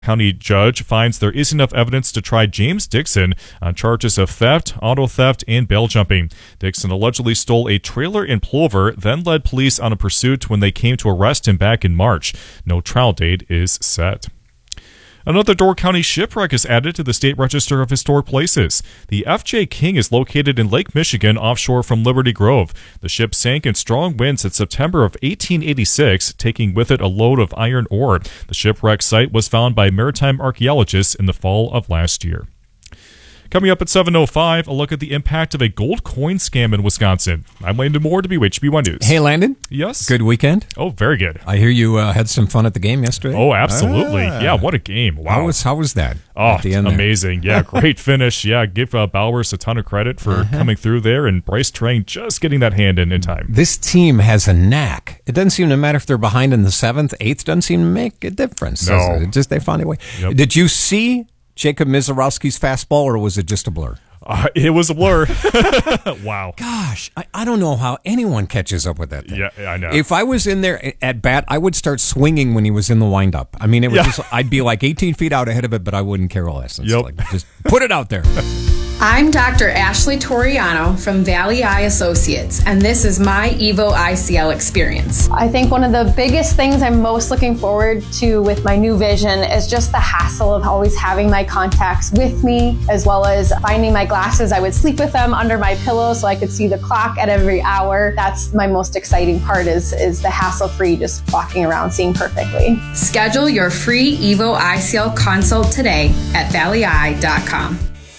County judge finds there is enough evidence to try James Dixon on charges of theft, auto theft, and bail jumping. Dixon allegedly stole a trailer in Plover, then led police on a pursuit when they came to arrest him back in March. No trial date is set. Another Door County shipwreck is added to the State Register of Historic Places. The F.J. King is located in Lake Michigan, offshore from Liberty Grove. The ship sank in strong winds in September of 1886, taking with it a load of iron ore. The shipwreck site was found by maritime archaeologists in the fall of last year. Coming up at 7:05, a look at the impact of a gold coin scam in Wisconsin. I'm Landon Moore, WHB1 News. Hey, Landon. Yes? Good weekend? Oh, very good. I hear you had some fun at the game yesterday. Oh, absolutely. Yeah, what a game. Wow. How was that? Oh, at the end amazing. Yeah, great finish. Yeah, give Bowers a ton of credit for coming through there, and Bryce Trang just getting that hand in time. This team has a knack. It doesn't seem to matter if they're behind in the 7th, 8th, doesn't seem to make a difference. No. Just they find a way. Yep. Did you see Jacob Mizorowski's fastball, or was it just a blur? It was a blur. Wow. Gosh, I don't know how anyone catches up with that thing. Yeah, I know. If I was in there at bat, I would start swinging when he was in the windup. I mean, it was I'd be like 18 feet out ahead of it, but I wouldn't care less. It's like, just put it out there. I'm Dr. Ashley Toriano from Valley Eye Associates, and this is my Evo ICL experience. I think one of the biggest things I'm most looking forward to with my new vision is just the hassle of always having my contacts with me, as well as finding my glasses. I would sleep with them under my pillow so I could see the clock at every hour. That's my most exciting part is the hassle-free, just walking around seeing perfectly. Schedule your free Evo ICL consult today at valleyeye.com.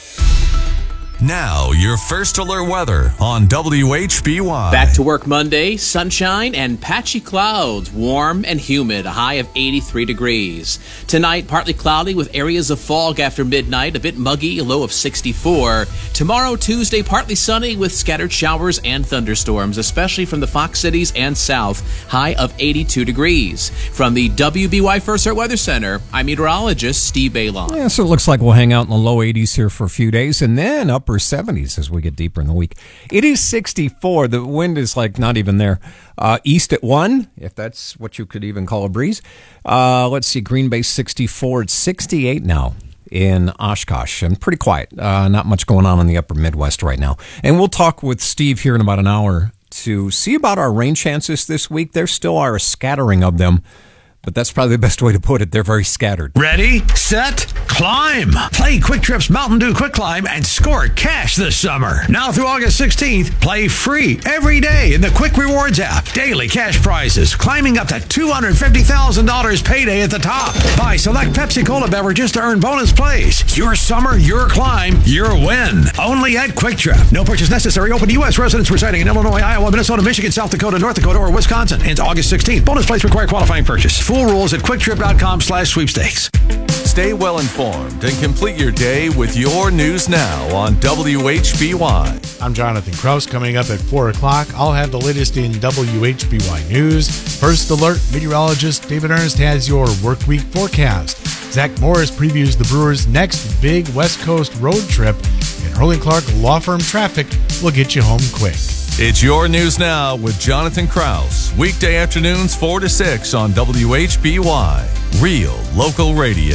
Now, your first alert weather on WHBY. Back to work Monday, sunshine and patchy clouds, warm and humid, a high of 83 degrees. Tonight, partly cloudy with areas of fog after midnight, a bit muggy, a low of 64. Tomorrow, Tuesday, partly sunny with scattered showers and thunderstorms, especially from the Fox Cities and south, high of 82 degrees. From the WBY First Alert Weather Center, I'm meteorologist Steve Baylon. Yeah, so it looks like we'll hang out in the low 80s here for a few days, and then upper 70s as we get deeper in the week. It is 64. The wind is like not even there. East at 1, if that's what you could even call a breeze. Let's see, Green Bay 64. It's 68 now in Oshkosh, and pretty quiet. Not much going on in the upper Midwest right now. And we'll talk with Steve here in about an hour to see about our rain chances this week. There still are a scattering of them, but that's probably the best way to put it. They're very scattered. Ready, set, climb. Play Quick Trip's Mountain Dew Quick Climb and score cash this summer. Now through August 16th, play free every day in the Quick Rewards app. Daily cash prizes climbing up to $250,000 payday at the top. Buy select Pepsi Cola beverages to earn bonus plays. Your summer, your climb, your win. Only at Quick Trip. No purchase necessary. Open to U.S. residents residing in Illinois, Iowa, Minnesota, Michigan, South Dakota, North Dakota, or Wisconsin. Ends August 16th. Bonus plays require qualifying purchase. Full rules at quicktrip.com/sweepstakes. Stay well informed and complete your day with your news now on WHBY. I'm Jonathan Kraus. Coming up at 4 o'clock, I'll have the latest in WHBY news. First alert, meteorologist David Ernst has your work week forecast. Zach Morris previews the Brewers' next big West Coast road trip, and Hurley Clark Law Firm Traffic will get you home quick. It's your news now with Jonathan Kraus. Weekday afternoons 4 to 6 on WHBY. Real local radio.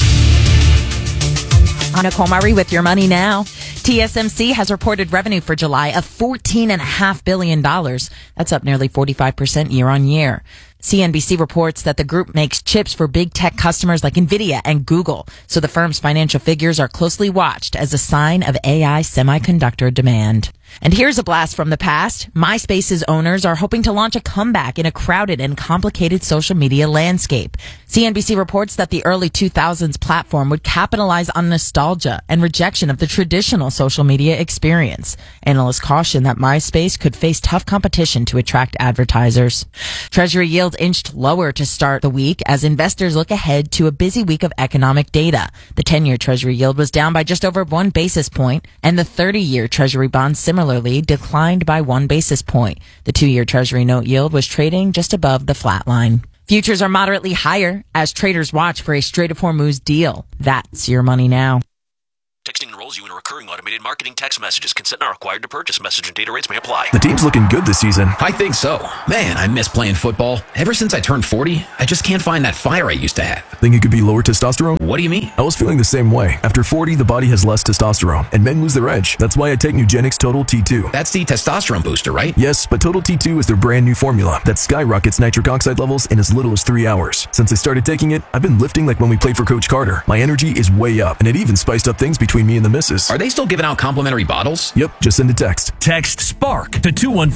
Nicole Murray with your money now. TSMC has reported revenue for July of $14.5 billion. That's up nearly 45% year on year. CNBC reports that the group makes chips for big tech customers like NVIDIA and Google, so the firm's financial figures are closely watched as a sign of AI semiconductor demand. And here's a blast from the past. MySpace's owners are hoping to launch a comeback in a crowded and complicated social media landscape. CNBC reports that the early 2000s platform would capitalize on nostalgia and rejection of the traditional social media experience. Analysts caution that MySpace could face tough competition to attract advertisers. Treasury yields inched lower to start the week as investors look ahead to a busy week of economic data. The 10-year Treasury yield was down by just over 1 basis point, and the 30-year Treasury bond similarly declined by 1 basis point. The 2-year Treasury note yield was trading just above the flat line. Futures are moderately higher as traders watch for a Strait of Hormuz deal. That's your money now. Texting enrolls you in a recurring automated marketing text messages. Consent not required to purchase. Message and data rates may apply. The team's looking good this season. I think so. Man, I miss playing football. Ever since I turned 40, I just can't find that fire I used to have. Think it could be lower testosterone? What do you mean? I was feeling the same way. After 40, the body has less testosterone, and men lose their edge. That's why I take Nugenix Total T2. That's the testosterone booster, right? Yes, but Total T2 is their brand new formula that skyrockets nitric oxide levels in as little as 3 hours. Since I started taking it, I've been lifting like when we played for Coach Carter. My energy is way up, and it even spiced up things between me and the missus. Are they still giving out complimentary bottles? Yep, just send a text. Text SPARK to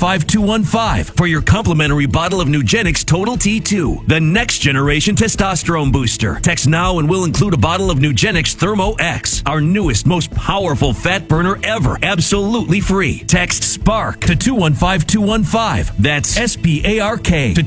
215-215 for your complimentary bottle of Nugenix Total T2, the next generation testosterone booster. Text now and we'll include a bottle of Nugenix Thermo X, our newest, most powerful fat burner ever, absolutely free. Text SPARK to 215-215. That's SPARK to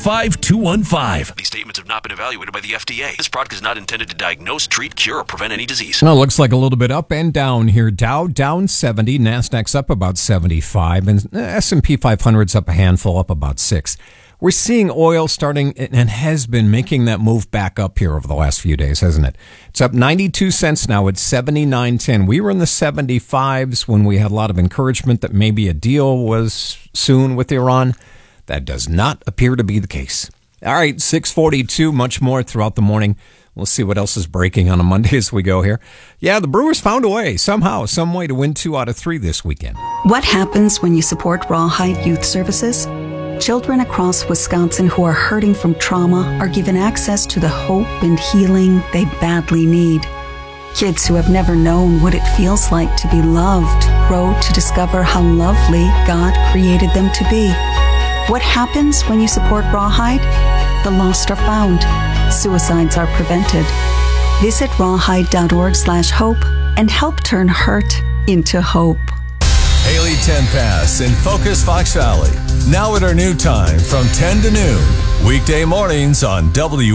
215-215. These statements have not been evaluated by the FDA. This product is not intended to diagnose, treat, cure, or prevent any disease. Well, it looks like a little bit up and down here. Dow down 70, Nasdaq's up about 75, and S&P 500's up a handful, up about 6. We're seeing oil starting and has been making that move back up here over the last few days, hasn't it? It's up 92 cents now. It's 79.10. We were in the 75s when we had a lot of encouragement that maybe a deal was soon with Iran. That does not appear to be the case. All right, 6:42, much more throughout the morning. We'll see what else is breaking on a Monday as we go here. Yeah, the Brewers found a way, somehow, some way to win 2 out of 3 this weekend. What happens when you support Rawhide Youth Services? Children across Wisconsin who are hurting from trauma are given access to the hope and healing they badly need. Kids who have never known what it feels like to be loved grow to discover how lovely God created them to be. What happens when you support Rawhide? The lost are found. Suicides are prevented. Visit rawhide.org/hope and help turn hurt into hope. Haley Tenpass in Focus Fox Valley. Now at our new time from 10 to noon. Weekday mornings on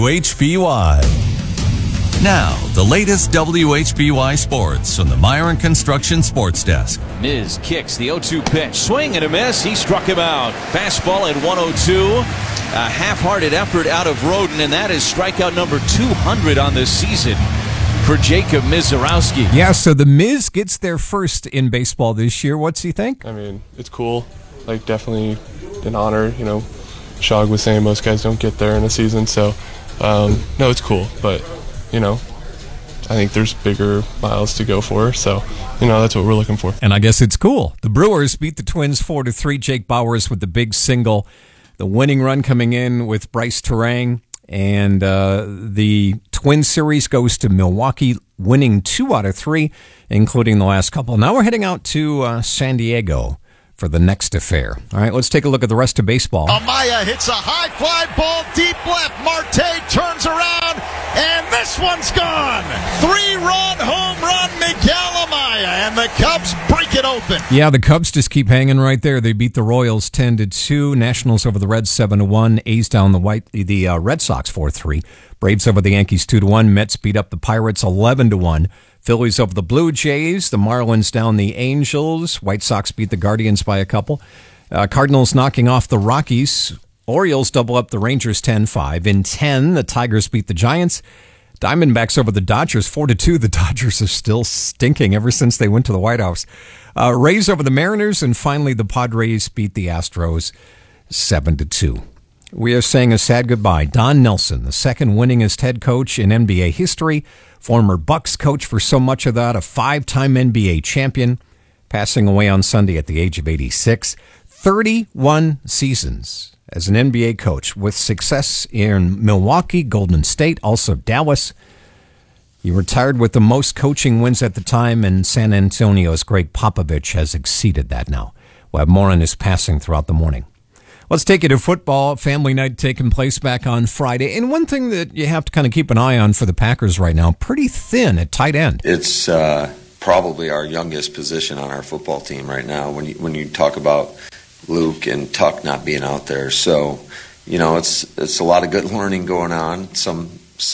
WHBY. Now, the latest WHBY sports from the Myron Construction Sports Desk. Miz kicks the 0-2 pitch. Swing and a miss. He struck him out. Fastball at 102. A half-hearted effort out of Roden, and that is strikeout number 200 on this season for Jacob Mizorowski. Yeah, so the Miz gets their first in baseball this year. What's he think? I mean, it's cool. Like, definitely an honor. You know, Shog was saying most guys don't get there in a season, so no, it's cool. But, you know, I think there's bigger miles to go for, so, you know, that's what we're looking for. And I guess it's cool. The Brewers beat the Twins 4-3. Jake Bauers with the big single. The winning run coming in with Bryce Terang. And the Twin Series goes to Milwaukee, winning 2 out of 3, including the last couple. Now we're heading out to San Diego for the next affair. All right, let's take a look at the rest of baseball. Amaya hits a high fly ball deep left. Marte turns around, and this one's gone. 3-run home run, Miguel Amaya, and the Cubs break it open. Yeah, the Cubs just keep hanging right there. They beat the Royals 10-2, Nationals over the Reds 7-1, A's down the Red Sox 4-3, Braves over the Yankees 2-1, Mets beat up the Pirates 11-1. Phillies over the Blue Jays, the Marlins down the Angels, White Sox beat the Guardians by a couple, Cardinals knocking off the Rockies, Orioles double up the Rangers 10-5. In 10, the Tigers beat the Giants, Diamondbacks over the Dodgers 4-2. The Dodgers are still stinking ever since they went to the White House. Rays over the Mariners, and finally the Padres beat the Astros 7-2. We are saying a sad goodbye. Don Nelson, the second winningest head coach in NBA history, former Bucks coach for so much of that, a 5-time NBA champion, passing away on Sunday at the age of 86. 31 seasons as an NBA coach with success in Milwaukee, Golden State, also Dallas. He retired with the most coaching wins at the time, and San Antonio's Greg Popovich has exceeded that now. We'll have more on his passing throughout the morning. Let's take you to football. Family night taking place back on Friday. And one thing that you have to kind of keep an eye on for the Packers right now, pretty thin at tight end. It's probably our youngest position on our football team right now when you talk about Luke and Tuck not being out there. So, you know, it's a lot of good learning going on, some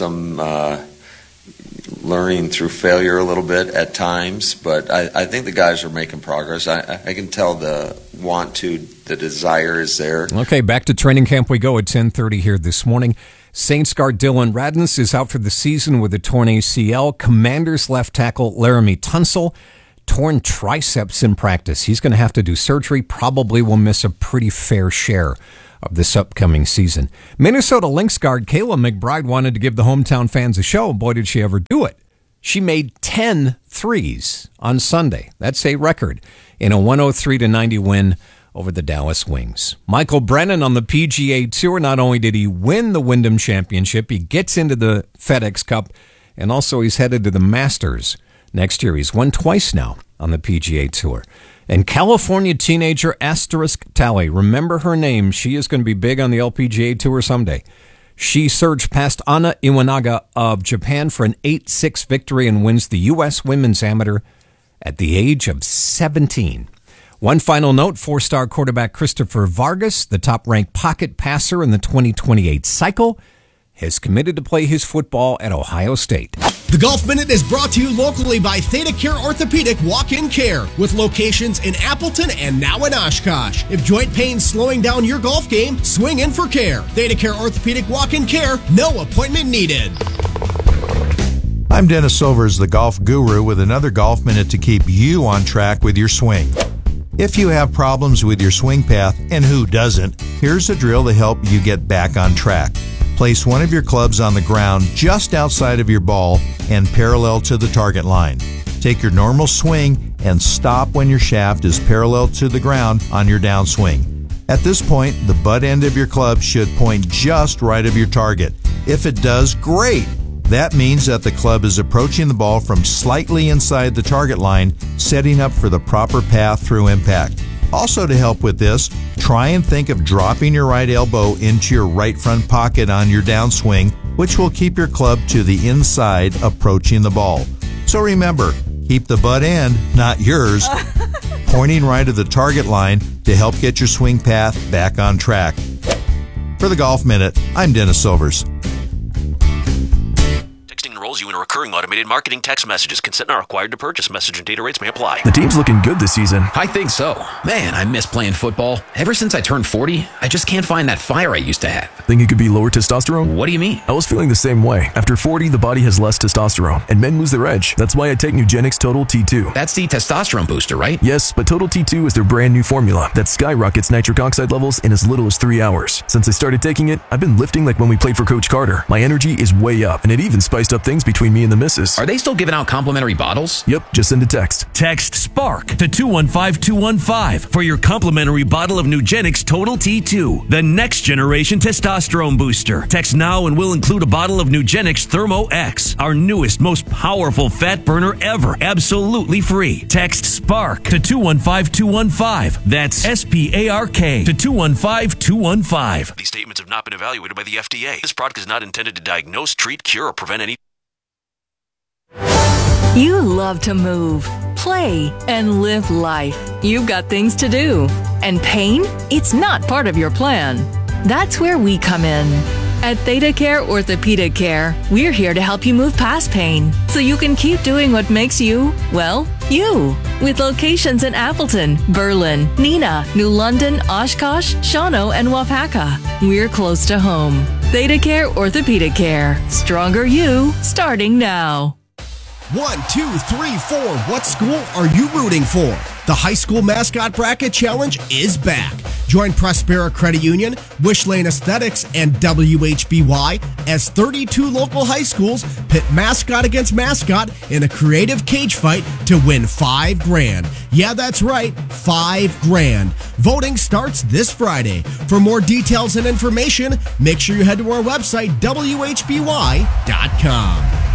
learning through failure a little bit at times, but I think the guys are making progress. I can tell the desire is there. Okay, back to training camp we go at 10:30 here this morning. Saints guard Dylan Radunz is out for the season with a torn ACL. Commanders left tackle Laramie Tunsil torn triceps in practice. He's going to have to do surgery, probably will miss a pretty fair share of this upcoming season. Minnesota Lynx guard Kayla McBride wanted to give the hometown fans a show. Boy, did she ever do it. She made 10 threes on Sunday. That's a record in a 103-90 win over the Dallas Wings. Michael Brennan on the PGA Tour, not only did he win the Wyndham Championship, he gets into the FedEx Cup, and also he's headed to the Masters next year. He's won twice now on the PGA Tour. And California teenager Asterisk Tally, remember her name. She is going to be big on the LPGA Tour someday. She surged past Anna Iwanaga of Japan for an 8-6 victory and wins the U.S. Women's Amateur at the age of 17. One final note, 4-star quarterback Christopher Vargas, the top-ranked pocket passer in the 2028 cycle, has committed to play his football at Ohio State. The Golf Minute is brought to you locally by Theta Care Orthopedic Walk-In Care, with locations in Appleton and now in Oshkosh. If joint pain's slowing down your golf game, swing in for care. Theta Care Orthopedic Walk-In Care, no appointment needed. I'm Dennis Silvers, the golf guru, with another Golf Minute to keep you on track with your swing. If you have problems with your swing path, and who doesn't, here's a drill to help you get back on track. Place one of your clubs on the ground just outside of your ball and parallel to the target line. Take your normal swing and stop when your shaft is parallel to the ground on your downswing. At this point, the butt end of your club should point just right of your target. If it does, great! That means that the club is approaching the ball from slightly inside the target line, setting up for the proper path through impact. Also, to help with this, try and think of dropping your right elbow into your right front pocket on your downswing, which will keep your club to the inside approaching the ball. So remember, keep the butt end, not yours, pointing right at the target line to help get your swing path back on track. For the Golf Minute, I'm Dennis Silvers. Enrolls you in a recurring automated marketing text messages. Consent not required to purchase. Message and data rates may apply. The team's looking good this season. I think so. Man, I miss playing football. Ever since I turned 40, I just can't find that fire I used to have. Think it could be lower testosterone? What do you mean? I was feeling the same way. After 40, the body has less testosterone, and men lose their edge. That's why I take Nugenix Total T2. That's the testosterone booster, right? Yes, but Total T2 is their brand new formula that skyrockets nitric oxide levels in as little as 3 hours. Since I started taking it, I've been lifting like when we played for Coach Carter. My energy is way up, and it even spiced up things between me and the missus. Are they still giving out complimentary bottles? Yep, just send a text. Text SPARK to 215-215 for your complimentary bottle of Nugenix Total T2, the next generation testosterone booster. Text now and we'll include a bottle of Nugenix Thermo X, our newest, most powerful fat burner ever, absolutely free. Text SPARK to 215-215. That's SPARK to 215-215. These statements have not been evaluated by the FDA. This product is not intended to diagnose, treat, cure, or prevent any. You love to move, play, and live life. You've got things to do. And pain? It's not part of your plan. That's where we come in. At Theta Care Orthopedic Care, we're here to help you move past pain so you can keep doing what makes you, well, you. With locations in Appleton, Berlin, Neenah, New London, Oshkosh, Shawano, and Wapaka. We're close to home. Theta Care Orthopedic Care. Stronger you, starting now. 1, 2, 3, 4. What school are you rooting for? The High School Mascot Bracket Challenge is back. Join Prospera Credit Union, Wish Lane Aesthetics, and WHBY as 32 local high schools pit mascot against mascot in a creative cage fight to win $5,000. Yeah, that's right, $5,000. Voting starts this Friday. For more details and information, make sure you head to our website, WHBY.com.